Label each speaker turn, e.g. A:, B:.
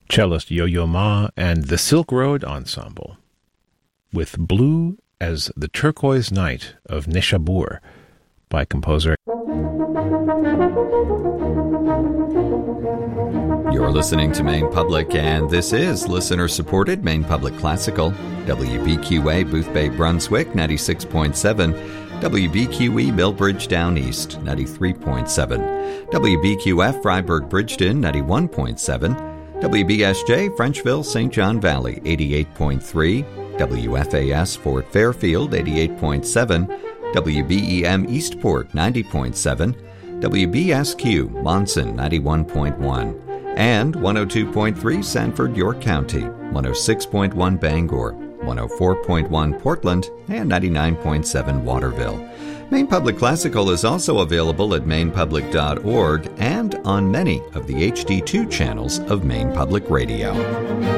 A: cellist Yo-Yo Ma and the Silk Road Ensemble, with Blue as the Turquoise Night of Nishabur by composer.
B: You're listening to Maine Public, and this is listener-supported Maine Public Classical, WBQA Boothbay Brunswick 96.7, WBQE Millbridge Down East 93.7, WBQF Freiburg Bridgeton 91.7, WBSJ Frenchville St. John Valley 88.3, WFAS Fort Fairfield 88.7, WBEM Eastport 90.7, WBSQ Monson 91.1, and 102.3 Sanford, York County, 106.1 Bangor, 104.1 Portland, and 99.7 Waterville. Maine Public Classical is also available at mainepublic.org and on many of the HD2 channels of Maine Public Radio.